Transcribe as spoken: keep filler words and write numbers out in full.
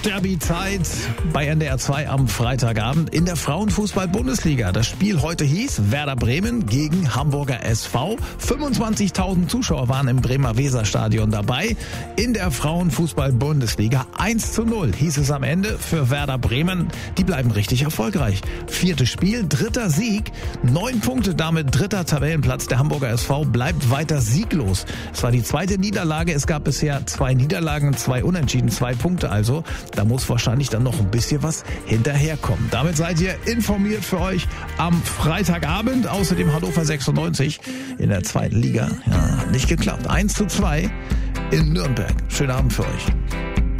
Derby-Zeit bei N D R zwei am Freitagabend in der Frauenfußball-Bundesliga. Das Spiel heute hieß Werder Bremen gegen Hamburger S V. fünfundzwanzigtausend Zuschauer waren im Bremer Weserstadion dabei. In der Frauenfußball-Bundesliga eins zu null hieß es am Ende für Werder Bremen. Die bleiben richtig erfolgreich. Viertes Spiel, dritter Sieg, neun Punkte, damit dritter Tabellenplatz. Der Hamburger S V bleibt weiter sieglos. Es war die zweite Niederlage. Es gab bisher zwei Niederlagen, zwei Unentschieden, zwei Punkte also. Da muss wahrscheinlich dann noch ein bisschen was hinterherkommen. Damit seid ihr informiert für euch am Freitagabend. Außerdem Hannover sechsundneunzig in der zweiten Liga. Ja, hat nicht geklappt. eins zu zwei in Nürnberg. Schönen Abend für euch.